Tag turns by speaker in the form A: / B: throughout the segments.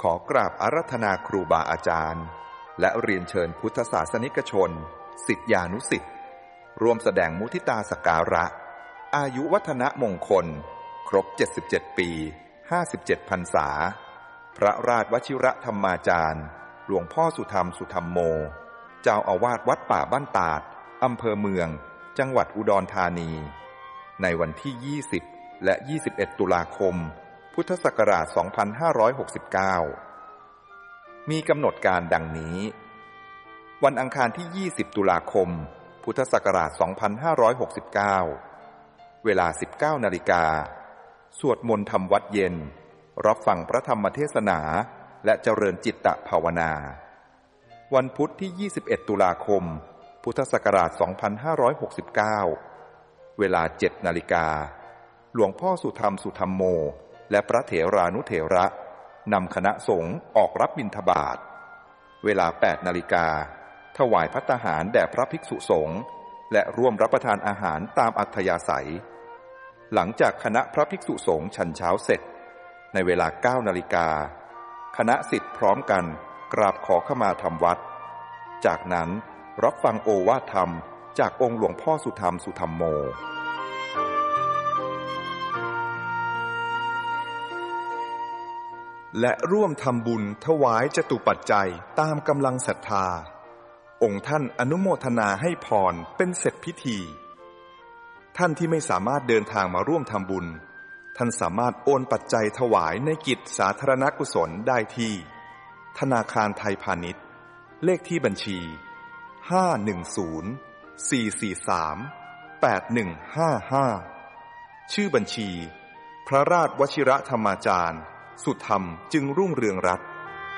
A: ขอกราบอาราธนาครูบาอาจารย์และเรียนเชิญพุทธศาสนิกชนศิษยานุศิษย์ร่วมแสดงมุทิตาสักการะอายุวัฒนะมงคลครบ77 ปี57 พรรษาพระราชวชิรธรรมาจารย์หลวงพ่อสุธรรมสุธรรมโมเจ้าอาวาสวัดป่าบ้านตาดอำเภอเมืองจังหวัดอุดรธานีในวันที่20และ21ตุลาคมพุทธศักราช2569มีกำหนดการดังนี้วันอังคารที่20ตุลาคมพุทธศักราช2569เวลา 19 นาฬิกาสวดมนต์ทำวัดเย็นรับฟังพระธรรมเทศนาและเจริญจิตตภาวนาวันพุธที่21ตุลาคมพุทธศักราช2569เวลา 7 นาฬิกาหลวงพ่อสุธรรมสุธรรมโมและพระเถรานุเถระนำคณะสงฆ์ออกรับบิณฑบาตเวลา 8 นาฬิกาถวายภัตตาหารแด่พระภิกษุสงฆ์และร่วมรับประทานอาหารตามอัธยาศัยหลังจากคณะพระภิกษุสงฆ์ฉันเช้าเสร็จในเวลา 9 นาฬิกาคณะศิษย์พร้อมกันกราบขอขมาธรรมวัดจากนั้นรับฟังโอวาทธรรมจากองค์หลวงพ่อสุธรรมสุธรรมโมและร่วมทำบุญถวายจตุปัจจัยตามกำลังศรัทธาองค์ท่านอนุโมทนาให้พรเป็นเสร็จพิธีท่านที่ไม่สามารถเดินทางมาร่วมทำบุญท่านสามารถโอนปัจจัยถวายในกิจสาธารณกุศลได้ที่ธนาคารไทยพาณิชย์เลขที่บัญชี510-443-8155ชื่อบัญชีพระราชวชิรธรรมาจารย์สุธรรมจึงรุ่งเรืองรัตน์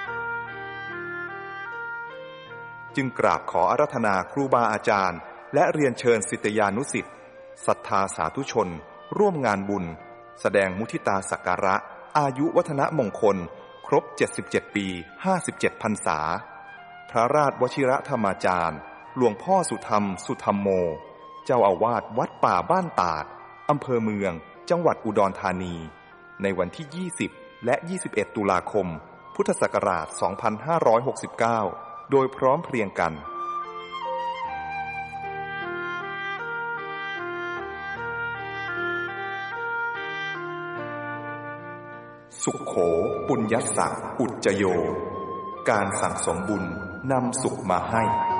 A: จึงกราบขออาราธนาครูบาอาจารย์และเรียนเชิญศิษยานุศิษย์ศรัทธาสาธุชนร่วมงานบุญแสดงมุทิตาสักการะอายุวัฒนมงคลครบ77 ปี57 พรรษาพระราชวชิรธรรมาจารย์หลวงพ่อสุธรรมสุธรรมโมเจ้าอาวาสวัดป่าบ้านตาดอำเภอเมืองจังหวัดอุดรธานีในวันที่20และ21ตุลาคมพุทธศักราช2569โดยพร้อมเพรียงกันสุขโขปุญญัสสะอุจจโยการสั่งสมบุญนำสุขมาให้